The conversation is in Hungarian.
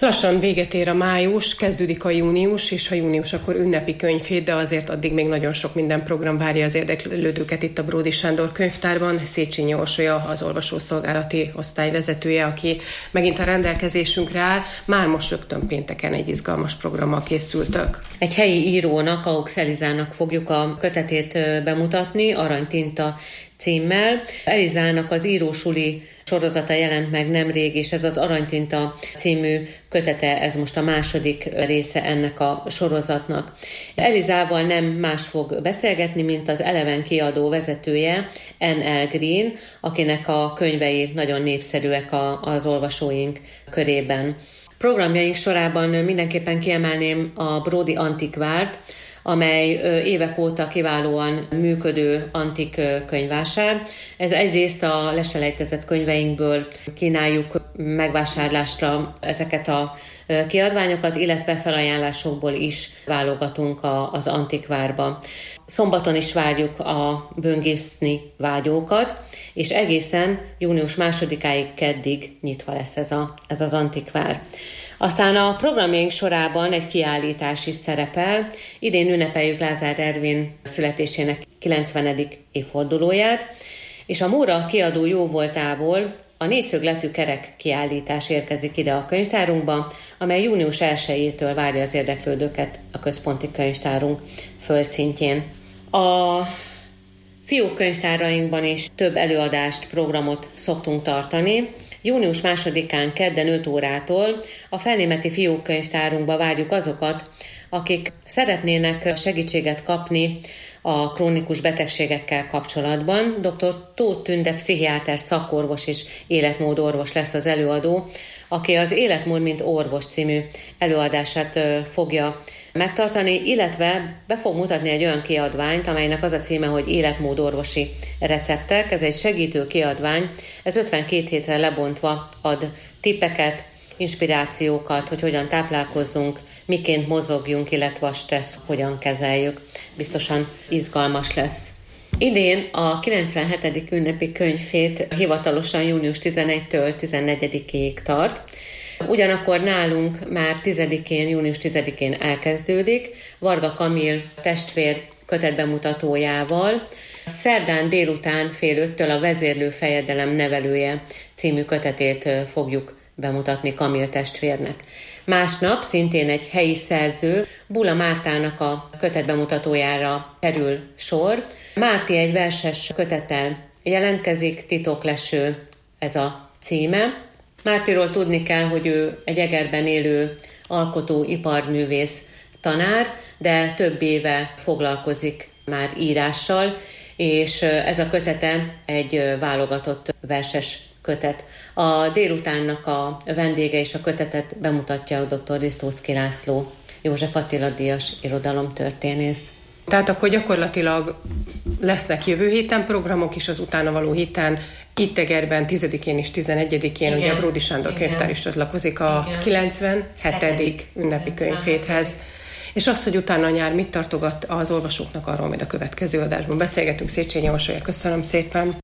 Lassan véget ér a május, kezdődik a június, és ha június, akkor ünnepi könyvhét, de azért addig még nagyon sok minden program várja az érdeklődőket itt a Bródy Sándor könyvtárban. Széchenyi Orsolya, az olvasószolgálati osztályvezetője, aki megint a rendelkezésünkre áll. Már most rögtön pénteken egy izgalmas programmal készültök. Egy helyi írónak, Aux Elizának fogjuk a kötetét bemutatni, Aranytinta címmel. Elizának az írósuli sorozata jelent meg nemrég, és ez az Aranytinta című kötete, ez most a második része ennek a sorozatnak. Elizával nem más fog beszélgetni, mint az Eleven kiadó vezetője, N.L. Green, akinek a könyvei nagyon népszerűek az olvasóink körében. Programjaink sorában mindenképpen kiemelném a Bródy Antikvárt, amely évek óta kiválóan működő antik könyvvásár. Ez egyrészt a leselejtezett könyveinkből kínáljuk megvásárlásra ezeket a kiadványokat, illetve felajánlásokból is válogatunk az Antikvárba. Szombaton is várjuk a böngészni vágyókat, és egészen június 2-áig keddig nyitva lesz ez az Antikvár. Aztán a programjaink sorában egy kiállítás is szerepel. Idén ünnepeljük Lázár Ervin születésének 90. évfordulóját, és a Móra kiadó jóvoltából a négyszögletű kerek kiállítás érkezik ide a könyvtárunkba, amely június 1-től várja az érdeklődőket a központi könyvtárunk földszintjén. A fiókkönyvtárainkban is több előadást, programot szoktunk tartani. Június 2-án kedden 5 órától a Felnémeti Fiókkönyvtárunkba várjuk azokat, akik szeretnének segítséget kapni a krónikus betegségekkel kapcsolatban. Dr. Tóth Tünde pszichiáter szakorvos és életmódorvos lesz az előadó, aki az Életmód mint orvos című előadását fogja megtartani, illetve be fog mutatni egy olyan kiadványt, amelynek az a címe, hogy Életmódorvosi receptek. Ez egy segítő kiadvány, ez 52 hétre lebontva ad tippeket, inspirációkat, hogy hogyan táplálkozzunk, miként mozogjunk, illetve a stressz hogyan kezeljük. Biztosan izgalmas lesz. Idén a 97. ünnepi könyvhét hivatalosan június 11-től 14-ig tart. Ugyanakkor nálunk már 10-én, június 10-én elkezdődik, Varga Kamil testvér kötetbemutatójával. Szerdán délután fél 5-től a Vezérlő fejedelem nevelője című kötetét fogjuk bemutatni Kamil testvérnek. Másnap szintén egy helyi szerző, Bula Mártának a kötetbemutatójára kerül sor. Márti egy verses kötettel jelentkezik, Titokleső ez a címe. Mártiról tudni kell, hogy ő egy Egerben élő alkotó iparművész tanár, de több éve foglalkozik már írással, és ez a kötete egy válogatott verses kötet. A délutánnak a vendége és a kötetet bemutatja a dr. Risztóczky László, József Attila díjas irodalomtörténész. Tehát akkor gyakorlatilag lesznek jövő héten programok is, az utána való héten, itt Egerben 10-én és 11-én, ugye a Bródy Sándor könyvtár is csatlakozik a 97. ünnepi könyvhéthez. És az, hogy utána nyár mit tartogat az olvasóknak, arról majd a következő adásban beszélgetünk. Széchenyi Orsolya, köszönöm szépen!